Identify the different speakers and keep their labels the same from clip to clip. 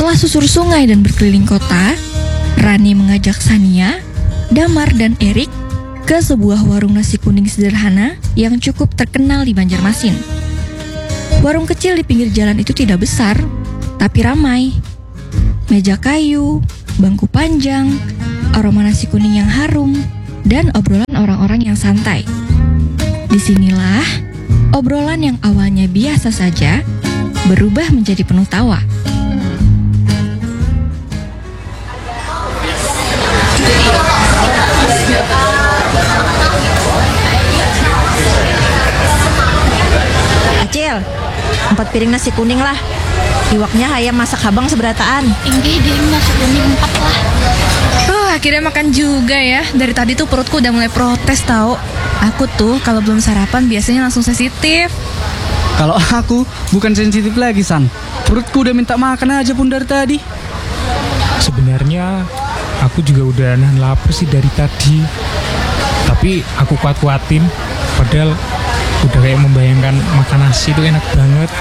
Speaker 1: Setelah susur sungai dan berkeliling kota, Rani mengajak Sania, Damar, dan Erik ke sebuah warung nasi kuning sederhana yang cukup terkenal di Banjarmasin. Warung kecil di pinggir jalan itu tidak besar, tapi ramai. Meja kayu, bangku panjang, aroma nasi kuning yang harum, dan obrolan orang-orang yang santai. Disinilah obrolan yang awalnya biasa saja berubah menjadi penuh tawa.
Speaker 2: Acil, 4 piring nasi kuning lah. Iwaknya ayam masak abang seberataan.
Speaker 3: Inggih, dia nasi kuning 4 lah.
Speaker 4: Akhirnya makan juga ya. Dari tadi tuh perutku udah mulai protes tahu. Aku tuh kalau belum sarapan biasanya langsung sensitif.
Speaker 5: Kalau aku bukan sensitif lagi, San. Perutku udah minta makan aja pun dari tadi.
Speaker 6: Sebenarnya aku juga udah nahan lapar sih dari tadi. Tapi aku kuat-kuatin. Padahal udah kayak membayangkan makan nasi itu enak banget.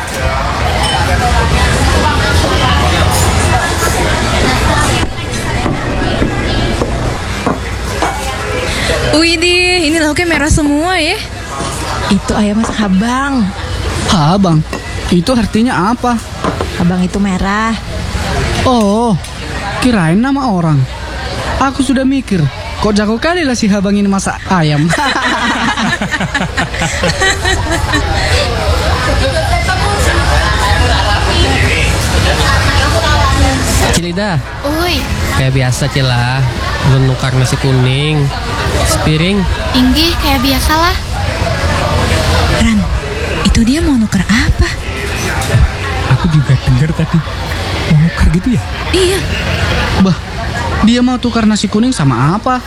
Speaker 4: Widih, ini lauknya merah semua ya.
Speaker 2: Itu ayam masak abang.
Speaker 5: Abang, itu artinya apa?
Speaker 2: Abang itu merah.
Speaker 5: Oh, kirain nama orang. Aku sudah mikir, kok jago kali lah si abang ini masak ayam.
Speaker 7: Cilida,
Speaker 3: Oi,
Speaker 7: kayak biasa Cila, lu nukar nasi kuning sepiring.
Speaker 3: Inggih kayak biasalah.
Speaker 1: Ran, itu dia mau nuker apa?
Speaker 6: Aku juga dengar tadi mau nukar gitu ya.
Speaker 1: Iya,
Speaker 5: Bah, dia mau tukar nasi kuning sama apa?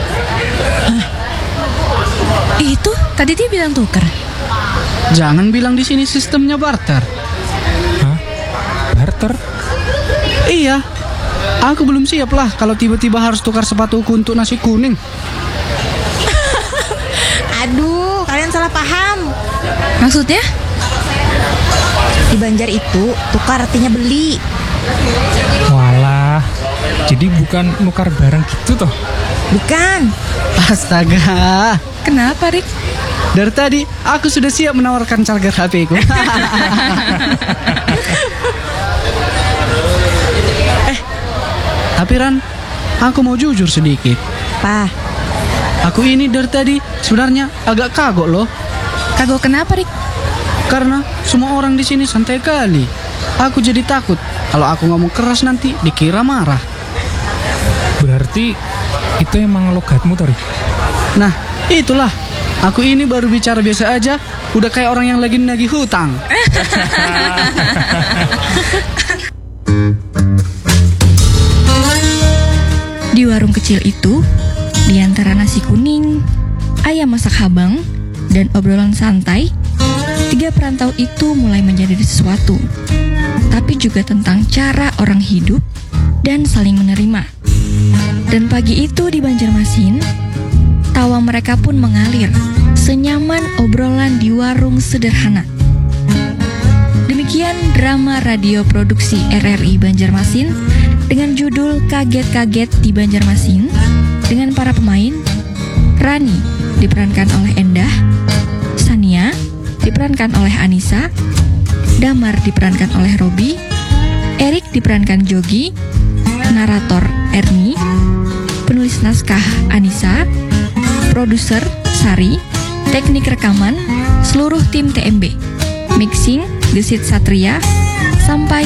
Speaker 1: itu tadi dia bilang tuker.
Speaker 5: Jangan bilang di sini sistemnya barter.
Speaker 6: Hah? Barter?
Speaker 5: Iya, aku belum siap lah kalau tiba-tiba harus tukar sepatuku untuk nasi kuning.
Speaker 2: Aduh, kalian salah paham.
Speaker 4: Maksudnya?
Speaker 2: Di Banjar itu tukar artinya beli.
Speaker 6: Walah, jadi bukan nukar barang gitu toh?
Speaker 2: Bukan.
Speaker 5: Astaga,
Speaker 4: Kenapa, Rik?
Speaker 5: dari tadi aku sudah siap menawarkan charger HP ku. Tapi Ran, aku mau jujur sedikit.
Speaker 2: Pak,
Speaker 5: Aku ini dari tadi sebenarnya agak kagok loh.
Speaker 4: Kagok kenapa, Rik?
Speaker 5: Karena semua orang di sini santai kali. Aku jadi takut kalau aku ngomong keras nanti dikira marah.
Speaker 6: Berarti itu emang logatmu toh, Rik?
Speaker 5: Nah, itulah. Aku ini baru bicara biasa aja, udah kayak orang yang lagi nagih hutang.
Speaker 1: Di warung kecil itu, di antara nasi kuning, ayam masak abang, dan obrolan santai, 3 perantau itu mulai menjadi sesuatu. Tapi juga tentang cara orang hidup dan saling menerima. Dan pagi itu di Banjarmasin, tawa mereka pun mengalir, senyaman obrolan di warung sederhana. Demikian drama radio produksi RRI Banjarmasin dengan judul Kaget-Kaget di Banjarmasin dengan para pemain Rani diperankan oleh Endah, Sania diperankan oleh Anissa, Damar diperankan oleh Robi, Erik diperankan Jogi, narator Erni, penulis naskah Anissa, produser Sari, teknik rekaman seluruh tim TMB, mixing Gesit Satria, sampai